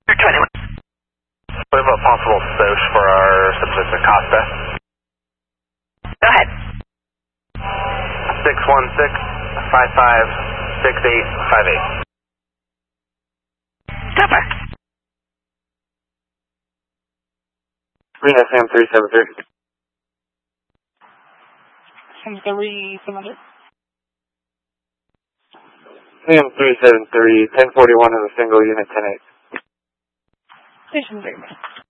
21. We have a possible search for our subsystem Costa. Go ahead. 616-556858. Topper. Rena Sam 373. Sam 373. Sam 373, 1041 is a single unit, 10-8. Station 3.